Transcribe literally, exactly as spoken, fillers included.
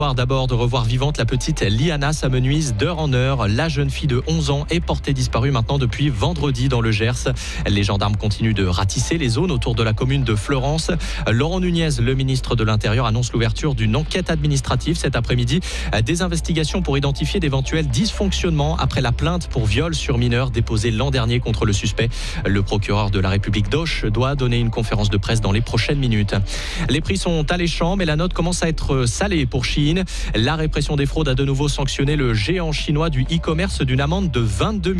D'abord de revoir vivante la petite Liana s'amenuise d'heure en heure. La jeune fille de onze ans est portée disparue maintenant depuis vendredi dans le Gers. Les gendarmes continuent de ratisser les zones autour de la commune de Fleurance. Laurent Nunez, le ministre de l'Intérieur, annonce l'ouverture d'une enquête administrative cet après-midi. Des investigations pour identifier d'éventuels dysfonctionnements après la plainte pour viol sur mineur déposée l'an dernier contre le suspect. Le procureur de la République d'Auch doit donner une conférence de presse dans les prochaines minutes. Les prix sont alléchants, mais la note commence à être salée pour Shein. La répression des fraudes a de nouveau sanctionné le géant chinois du e-commerce d'une amende de vingt-deux